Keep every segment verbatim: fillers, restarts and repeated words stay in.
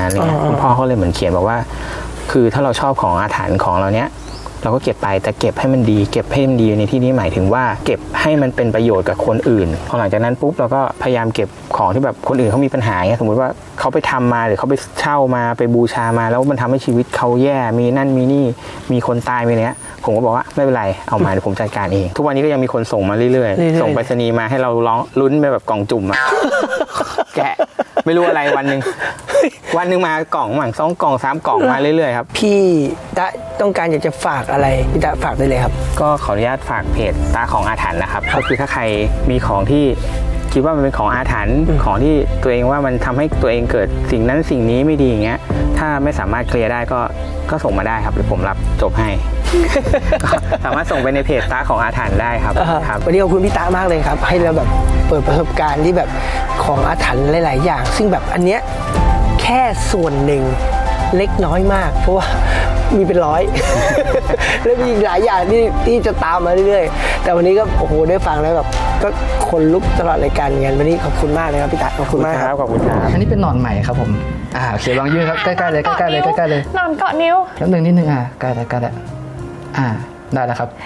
นั้นเนี่ยคุณพ่อเขาเลยเหมือนเขียนบอกว่าคือถ้าเราชอบของอาถรรพ์ของเราเนี้ยเราก็เก็บไปแต่เก็บให้มันดีเก็บให้มันดีในที่นี้หมายถึงว่าเก็บให้มันเป็นประโยชน์กับคนอื่นพอหลังจากนั้นปุ๊บเราก็พยายามเก็บของที่แบบคนอื่นเขามีปัญหาเงี้ยสมมติว่าเขาไปทำมาหรือเขาไปเช่ามาไปบูชามาแล้วมันทำให้ชีวิตเขาแย่มีนั่นมีนี่มีคนตายมีเนี้ยผมก็บอกว่าไม่เป็นไรเอามาเดี๋ยวผมจัดการเองทุกวันนี้ก็ยังมีคนส่งมาเรื่อยๆส่งไปรษณีย์มาให้เราร้องลุ้นไปแบบกล่องจุ่มอะแกะไม่รู้อะไรวันหนึ่งวันหนึ่งมากล่องหมั่งสองกล่องสามกล่องมาเรื่อยๆครับพี่ตาต้องการอยากจะฝากอะไรพี่ตาฝากได้เลยครับก็ขออนุญาตฝากเพจตาของอาถรรพ์นะครับก็คือถ้าใครมีของที่คิดว่ามันเป็นของอาถรรพ์ของที่ตัวเองว่ามันทำให้ตัวเองเกิดสิ่งนั้นสิ่งนี้ไม่ดีอย่างเงี้ยถ้าไม่สามารถเคลียร์ได้ก็ก็ส่งมาได้ครับเดี๋ยวผมรับจบให้สามารถส่งไปในเพจตาของอาถรรพ์ได้ครับครับวันนี้ขอบคุณพี่ตามากเลยครับให้เราแบบเปิดประสบการณ์ที่แบบของอาถรรพ์หลายๆอย่างซึ่งแบบอันเนี้ยแค่ส่วนหนึ่งเล็กน้อยมากเพราะว่ามีเป็นร้อยแล้วมีอีกหลายอย่างที่ที่จะตามมาเรื่อยๆแต่วันนี้ก็โอ้โหได้ฟังแล้วแบบก็คนลุกตลอดรายการเงี้ยวันนี้ขอบคุณมากเลยครับพี่ตาขอบคุณมากครับขอบคุณครับอันนี้เป็นหนอนใหม่ครับผมอ่าโอเคลองยื่นครับใกล้ๆเลยใกล้ๆเลยใกล้ๆเลยหนอนเกาะนิ้วแล้วหนึ่งนิดนึงอ่าใกล้แล้วใกล้แล้วอ่าได้แล้วครับ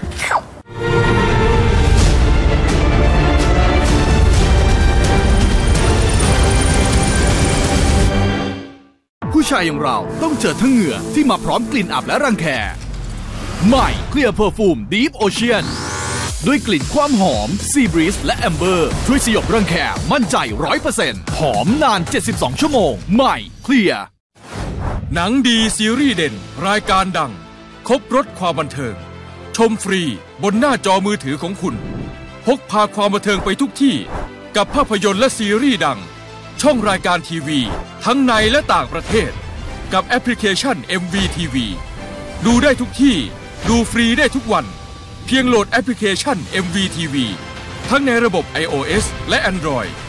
ผู้ชายอย่างเราต้องเจอทั้งเหงื่อที่มาพร้อมกลิ่นอับและรังแคใหม่เคลียร์เพอร์ฟูม Deep Ocean ด้วยกลิ่นความหอม Sea Breeze และ Amber ช่วยสยบรังแคมั่นใจ ร้อยเปอร์เซ็นต์ หอมนานเจ็ดสิบสองชั่วโมงใหม่เคลียร์หนังดีซีรีส์เด่นรายการดังครบรสความบันเทิงชมฟรีบนหน้าจอมือถือของคุณพกพาความบันเทิงไปทุกที่กับภาพยนตร์และซีรีส์ดังช่องรายการทีวีทั้งในและต่างประเทศกับแอปพลิเคชัน เอ็ม วี ที วี ดูได้ทุกที่ดูฟรีได้ทุกวันเพียงโหลดแอปพลิเคชัน เอ็ม วี ที วี ทั้งในระบบ ไอ โอ เอส และ Android